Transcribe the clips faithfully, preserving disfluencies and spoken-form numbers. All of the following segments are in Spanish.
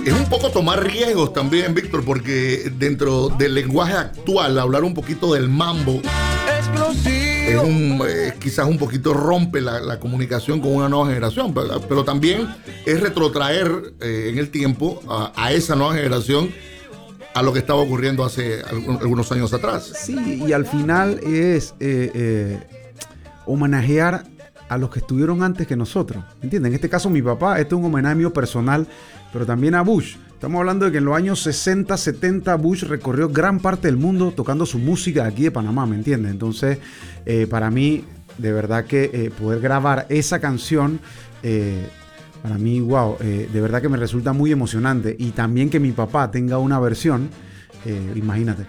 Es un poco tomar riesgos también, Víctor, porque dentro del lenguaje actual, hablar un poquito del mambo es un, eh, quizás un poquito rompe la, la comunicación con una nueva generación, pero, pero también es retrotraer eh, en el tiempo a, a esa nueva generación a lo que estaba ocurriendo hace algunos años atrás. Sí, y al final es eh, eh, homenajear a los que estuvieron antes que nosotros, ¿entienden? En este caso mi papá, este es un homenaje mío personal, pero también a Bush. Estamos hablando de que en los años sesenta, setenta Bush recorrió gran parte del mundo tocando su música aquí de Panamá, ¿me entiendes? Entonces, eh, para mí, de verdad que eh, poder grabar esa canción, eh, para mí, wow, eh, de verdad que me resulta muy emocionante. Y también que mi papá tenga una versión, eh, imagínate.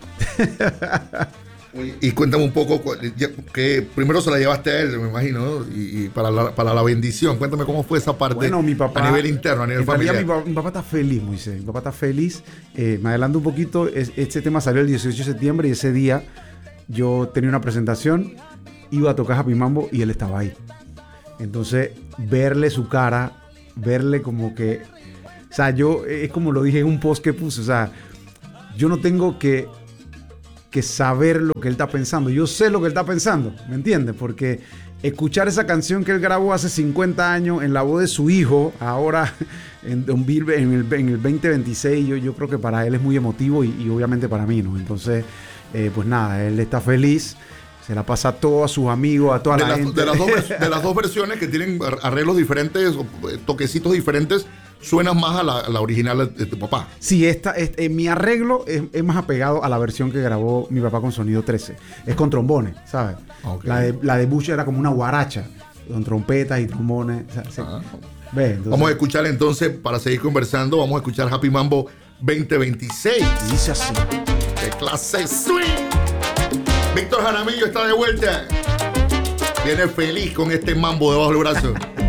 Y cuéntame un poco, que primero se la llevaste a él, me imagino, ¿no? y, y para, la, para la bendición. Cuéntame cómo fue esa parte. Bueno, mi papá, a nivel interno, a nivel familiar. Mi papá, mi papá está feliz, Moisés. Mi papá está feliz. Eh, me adelanto un poquito. Es, este tema salió el dieciocho de septiembre y ese día yo tenía una presentación, iba a tocar Happy Mambo y él estaba ahí. Entonces, verle su cara, verle como que... O sea, yo, es como lo dije en un post que puse, o sea, yo no tengo que... que saber lo que él está pensando. Yo sé lo que él está pensando, ¿me entiendes? Porque escuchar esa canción que él grabó hace cincuenta años en la voz de su hijo, ahora en, en, el, en el veinte veintiséis, yo, yo creo que para él es muy emotivo y, y obviamente para mí, ¿no? Entonces, eh, pues nada, él está feliz, se la pasa a todos sus amigos, a toda de la las, gente. De las, dos, de las dos versiones que tienen arreglos diferentes, toquecitos diferentes, suenas más a la, a la original de tu papá. Sí, esta, este, mi arreglo es, es más apegado a la versión que grabó mi papá con Sonido trece. Es con trombones, ¿sabes? Okay. La, de, la de Bush era como una guaracha, con trompetas y trombones. O sea, sí. ah. ¿Ve? Entonces, vamos a escuchar entonces, para seguir conversando, vamos a escuchar Happy Mambo veinte veintiséis. Dice así. ¡Qué clase swing! Víctor Jaramillo está de vuelta. Viene feliz con este mambo debajo del brazo.